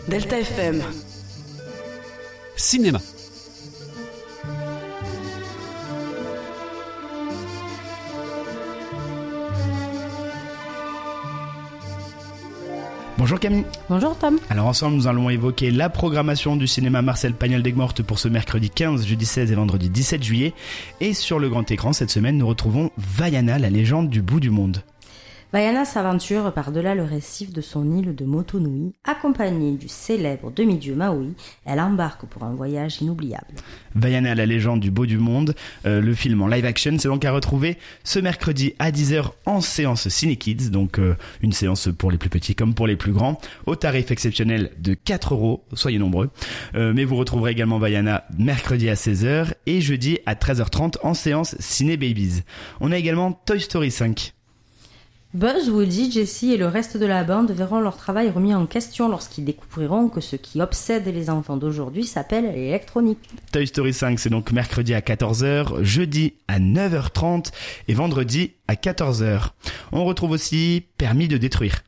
Delta FM. Cinéma. Bonjour Camille. Bonjour Tom. Alors ensemble nous allons évoquer la programmation du cinéma Marcel Pagnol d'Aigues-Mortes pour ce mercredi 15, jeudi 16 et vendredi 17 juillet. Et sur le grand écran cette semaine nous retrouvons Vaiana, la légende du bout du monde. Vaiana s'aventure par-delà le récif de son île de Motunui. Accompagnée du célèbre demi-dieu Maui, elle embarque pour un voyage inoubliable. Vaiana, la légende du bout du monde, le film en live action, c'est donc à retrouver ce mercredi à 10h en séance Ciné Kids, donc une séance pour les plus petits comme pour les plus grands, au tarif exceptionnel de 4€, soyez nombreux. Mais vous retrouverez également Vaiana mercredi à 16h et jeudi à 13h30 en séance Ciné Babies. On a également Toy Story 5. Buzz, Woody, Jessie et le reste de la bande verront leur travail remis en question lorsqu'ils découvriront que ce qui obsède les enfants d'aujourd'hui s'appelle l'électronique. Toy Story 5, c'est donc mercredi à 14h, jeudi à 9h30 et vendredi à 14h. On retrouve aussi Permis de détruire.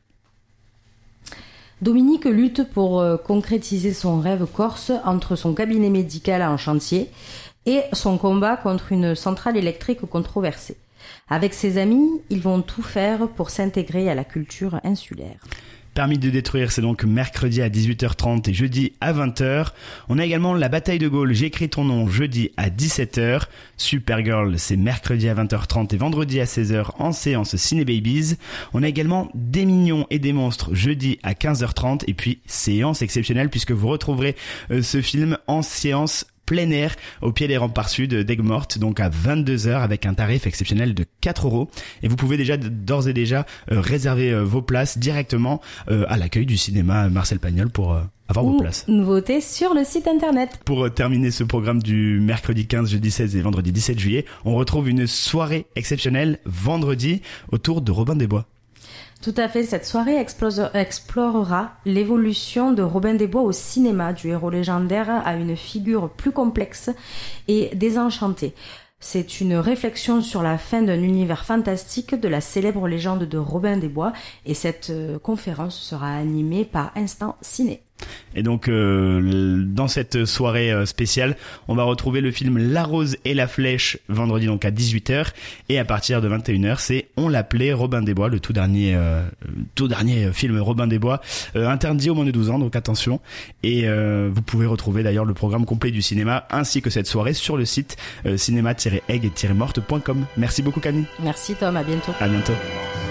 Dominique lutte pour concrétiser son rêve corse entre son cabinet médical en chantier et son combat contre une centrale électrique controversée. Avec ses amis, ils vont tout faire pour s'intégrer à la culture insulaire. Permis de détruire, c'est donc mercredi à 18h30 et jeudi à 20h. On a également La Bataille de Gaulle, j'écris ton nom, jeudi à 17h. Supergirl, c'est mercredi à 20h30 et vendredi à 16h en séance Ciné Babies. On a également Des mignons et des monstres, jeudi à 15h30. Et puis, séance exceptionnelle puisque vous retrouverez ce film en séance plein air au pied des remparts sud d'Aigues-Mortes, donc à 22h avec un tarif exceptionnel de 4€. Et vous pouvez d'ores et déjà réserver vos places directement à l'accueil du cinéma Marcel Pagnol pour avoir vos places. Nouveauté sur le site internet. Pour terminer ce programme du mercredi 15, jeudi 16 et vendredi 17 juillet, on retrouve une soirée exceptionnelle vendredi autour de Robin des Bois. Tout à fait, cette soirée explorera l'évolution de Robin des Bois au cinéma, du héros légendaire à une figure plus complexe et désenchantée. C'est une réflexion sur la fin d'un univers fantastique de la célèbre légende de Robin des Bois et cette conférence sera animée par Instant Ciné. Et donc dans cette soirée spéciale, on va retrouver le film La Rose et la Flèche vendredi donc à 18h et à partir de 21h, c'est On l'appelait Robin des Bois, le tout dernier film Robin des Bois interdit aux moins de 12 ans, donc attention. Et vous pouvez retrouver d'ailleurs le programme complet du cinéma ainsi que cette soirée sur le site cinéma-aigue-morte.com. Merci beaucoup Camille. Merci Tom, à bientôt. À bientôt.